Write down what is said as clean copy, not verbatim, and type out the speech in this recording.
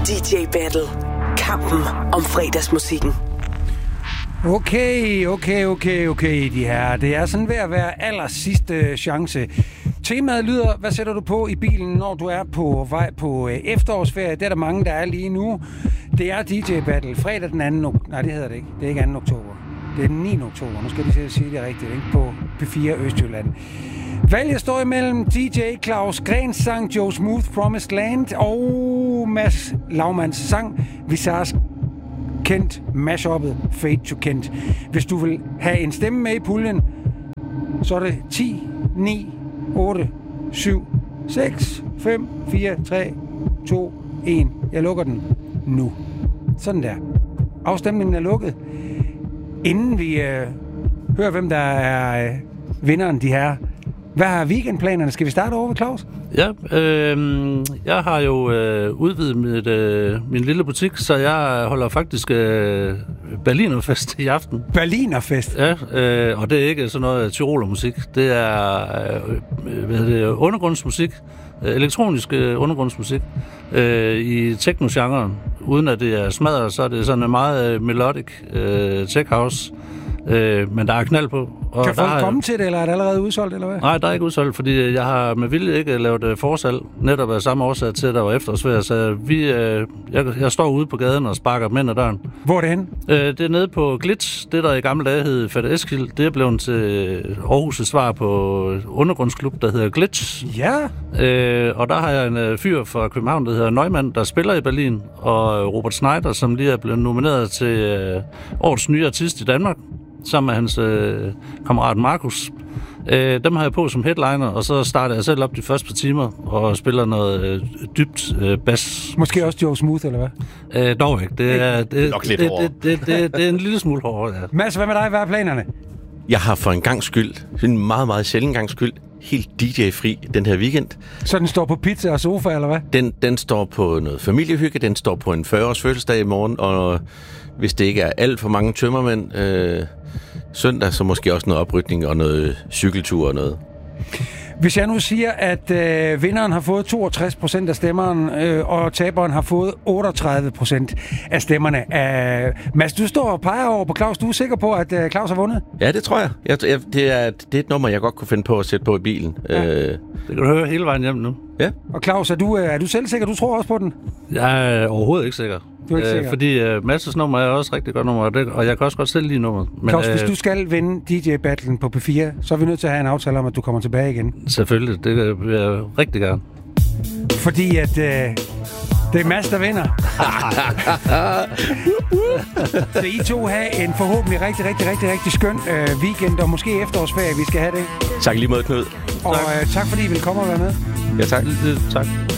DJ Battle. Kampen om fredagsmusikken. Okay, de her. Det er sådan ved at være aller sidste chance. Temaet lyder, hvad sætter du på i bilen, når du er på vej på efterårsferie? Det er der mange, der er lige nu. Det er DJ Battle. Fredag den 2. Nej, det hedder det ikke. Det er ikke 2. oktober. Det er den 9. oktober. Nu skal de sige det rigtigt, ikke? På P4 Østjylland. Valget står imellem DJ Claus Grens sang Joe Smooth Promised Land og Mads Laumanns sang Visage Kent mashuppet Fade to Kent. Hvis du vil have en stemme med i puljen, så er det 10, 9, 8, 7, 6, 5, 4, 3, 2, 1. Jeg lukker den nu. Sådan der. Afstemningen er lukket. Inden vi hører, hvem der er vinderen, de her. Hvad har weekendplanerne? Skal vi starte over ved Claus? Ja, jeg har jo udvidet min lille butik, så jeg holder faktisk Berlinerfest i aften. Berlinerfest? Ja, og det er ikke sådan noget tyrolermusik. Det er undergrundsmusik, elektronisk undergrundsmusik i techno-genren. Uden at det er smadret, så er det sådan en meget melodic tech house. Men der er knald på. Og kan folk komme til det, eller er det allerede udsolgt, eller hvad? Nej, der er ikke udsolgt, fordi jeg har med vilje ikke lavet forsalg, netop af samme årsag til, at der var efterårsferie. Så jeg står ude på gaden og sparker dem ind ad døren. Hvor er det henne? Det er nede på Glitch. Det, der i gamle dage hed Fætter Eskild, det er blevet til Aarhus' svar på undergrundsklub, der hedder Glitch. Ja. Og der har jeg en fyr fra København, der hedder Neumann, der spiller i Berlin, og Robert Schneider, som lige er blevet nomineret til årets nye artist i Danmark, sammen med hans kammerat Markus. Dem har jeg på som headliner, og så starter jeg selv op de første par timer og spiller noget dybt bas. Måske også Joe Smooth, eller hvad? Dog ikke. Det er en lille smule hårdere, ja. Mads, hvad med dig? Hvad er planerne? Jeg har for en gangs skyld, en meget, meget sjælden gangs skyld, helt DJ-fri den her weekend. Så den står på pizza og sofa, eller hvad? Den står på noget familiehygge, den står på en 40-års fødselsdag i morgen, og hvis det ikke er alt for mange tømmermænd, søndag, så måske også noget oprydning og noget cykeltur og noget. Hvis jeg nu siger, at vinderen har fået 62% af stemmerne, og taberen har fået 38% af stemmerne. Mads, du står og peger over på Claus. Du er sikker på, at Claus har vundet? Ja, det tror jeg. Det er et nummer, jeg godt kunne finde på at sætte på i bilen. Ja. Det kan du høre hele vejen hjem nu. Ja. Og Claus, er du selv sikker? Du tror også på den? Jeg er overhovedet ikke sikker. Du er ikke sikker? Fordi Mads' nummer er også rigtig godt nummer, og jeg kan også godt selv lide nummeret. Claus, hvis du skal vinde DJ-battlen på P4, så er vi nødt til at have en aftale om, at du kommer tilbage igen. Selvfølgelig, det vil jeg rigtig gerne. Fordi at det er Mads, der vinder. Så I to have en forhåbentlig rigtig skøn weekend, og måske efterårsferie, vi skal have det. Tak lige måde, Knud. Og tak fordi I ville komme og være med. Ja, tak. Tak.